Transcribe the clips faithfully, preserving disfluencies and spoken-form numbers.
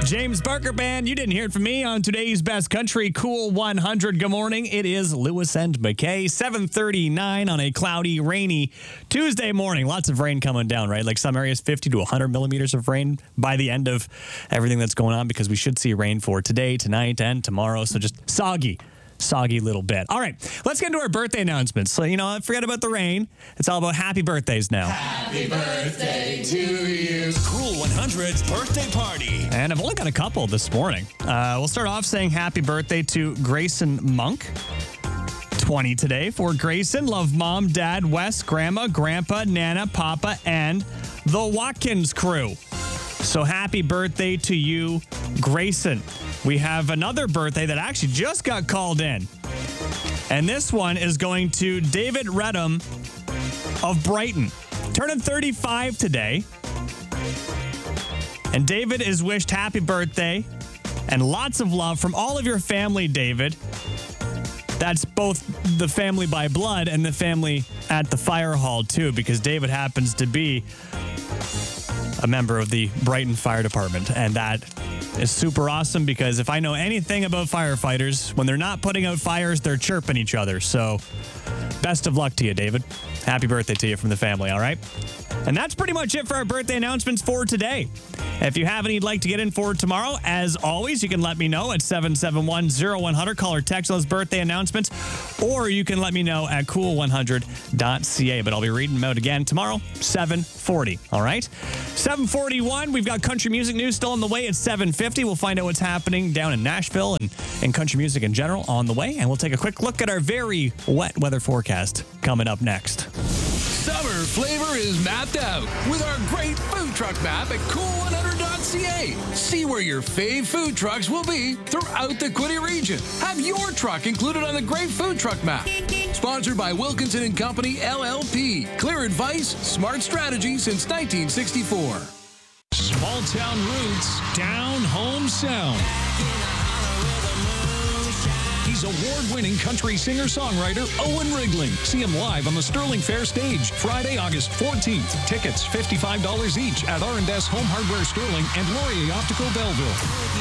James Barker Band, you didn't hear it from me on today's Best Country Cool one hundred. Good morning. It is Lewis and McKay, seven thirty-nine on a cloudy, rainy Tuesday morning. Lots of rain coming down, right? Like some areas, fifty to one hundred millimeters of rain by the end of everything that's going on, because we should see rain for today, tonight, and tomorrow. So just soggy. Soggy little bit. All right, let's get into our birthday announcements. So, you know, forget about the rain. It's all about happy birthdays now. Happy birthday to you. Cool one hundred's birthday party. And I've only got a couple this morning. Uh, we'll start off saying happy birthday to Grayson Monk. twenty today for Grayson. Love mom, dad, Wes, grandma, grandpa, nana, papa, and the Watkins crew. So happy birthday to you, Grayson. We have another birthday that actually just got called in. And this one is going to David Redham of Brighton. Turning thirty-five today. And David is wished happy birthday and lots of love from all of your family, David. That's both the family by blood and the family at the fire hall, too, because David happens to be a member of the Brighton Fire Department. And that is super awesome, because if I know anything about firefighters, when they're not putting out fires, they're chirping each other. So best of luck to you, David. Happy birthday to you from the family, all right? And that's pretty much it for our birthday announcements for today. If you have any you'd like to get in for tomorrow, as always, you can let me know at seven seven one, zero one zero zero. Call or text those birthday announcements, or you can let me know at cool one hundred dot c a. But I'll be reading them out again tomorrow, seven forty, all right? seven forty-one, we've got country music news still on the way at seven fifty. We'll find out what's happening down in Nashville and, and country music in general on the way. And we'll take a quick look at our very wet weather forecast coming up next. Summer flavor is mapped out with our great food truck map at cool one hundred dot c a. See where your fave food trucks will be throughout the Quinte region. Have your truck included on the great food truck map. Sponsored by Wilkinson and Company, L L P. Clear advice, smart strategy since nineteen sixty-four. Small town roots, down home sound. He's award-winning country singer-songwriter Owen Rigling. See him live on the Sterling Fair stage Friday, August fourteenth. Tickets fifty-five dollars each at R and S Home Hardware Sterling and Laurier Optical Belleville.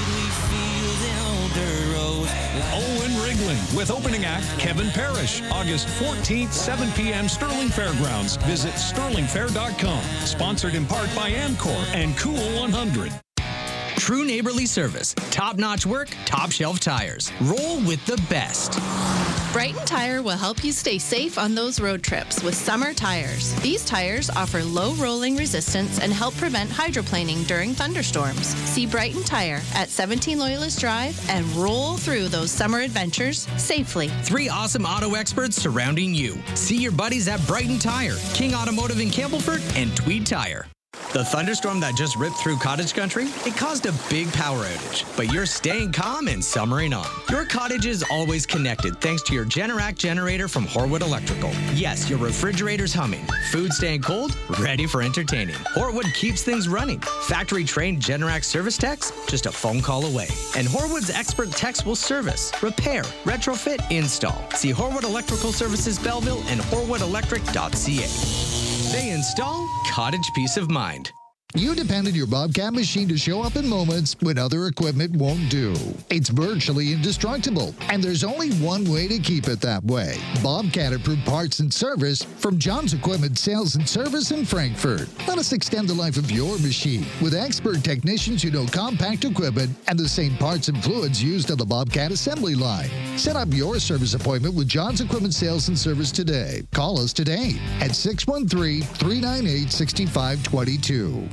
Owen Rigling with opening act Kevin Parrish. August fourteenth, seven p.m. Sterling Fairgrounds. Visit sterling fair dot com. Sponsored in part by Amcor and Cool one hundred. True neighborly service, top-notch work, top-shelf tires. Roll with the best. Brighton Tire will help you stay safe on those road trips with summer tires. These tires offer low rolling resistance and help prevent hydroplaning during thunderstorms. See Brighton Tire at seventeen Loyalist Drive and roll through those summer adventures safely. Three awesome auto experts surrounding you. See your buddies at Brighton Tire, King Automotive in Campbellford, and Tweed Tire. The thunderstorm that just ripped through cottage country, it caused a big power outage, but you're staying calm and summering on. Your cottage is always connected thanks to your Generac generator from Horwood Electrical. Yes, your refrigerator's humming, food staying cold, ready for entertaining. Horwood keeps things running. Factory-trained Generac service techs, just a phone call away. And Horwood's expert techs will service, repair, retrofit, install. See Horwood Electrical Services Belleville and horwood electric dot c a. They install cottage peace of mind. You depend on your Bobcat machine to show up in moments when other equipment won't do. It's virtually indestructible, and there's only one way to keep it that way. Bobcat approved parts and service from John's Equipment Sales and Service in Frankfurt. Let us extend the life of your machine with expert technicians who know compact equipment and the same parts and fluids used on the Bobcat assembly line. Set up your service appointment with John's Equipment Sales and Service today. Call us today at six one three, three nine eight, six five two two.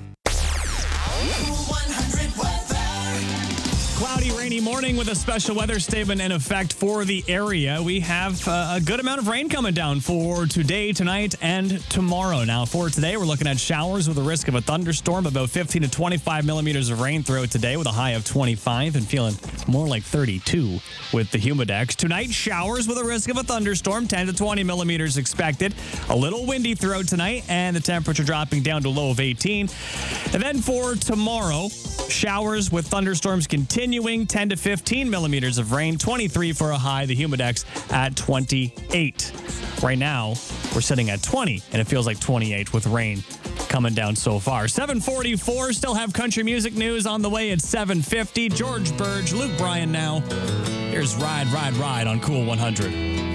Cloudy, rainy morning with a special weather statement in effect for the area. We have uh, a good amount of rain coming down for today, tonight, and tomorrow. Now, for today, we're looking at showers with a risk of a thunderstorm, about fifteen to twenty-five millimeters of rain throughout today with a high of twenty-five and feeling more like thirty-two with the humidex. Tonight, showers with a risk of a thunderstorm, ten to twenty millimeters expected. A little windy throughout tonight, and the temperature dropping down to a low of eighteen. And then for tomorrow, showers with thunderstorms continuing, ten to fifteen millimeters of rain, twenty-three for a high, the humidex at twenty-eight. Right now, we're sitting at twenty, and it feels like twenty-eight with rain coming down so far. seven forty-four, still have country music news on the way at seven fifty. George Burge, Luke Bryan now. Here's Ride, Ride, Ride on Cool one hundred.